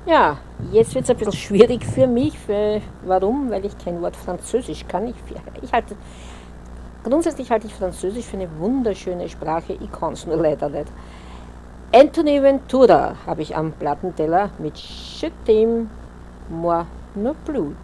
Ja, jetzt wird es ein bisschen schwierig für mich. Warum? Weil ich kein Wort Französisch kann. Grundsätzlich halte ich Französisch für eine wunderschöne Sprache. Ich kann es nur leider nicht. Anthony Ventura habe ich am Plattenteller mit Je t'aime, moi non plus.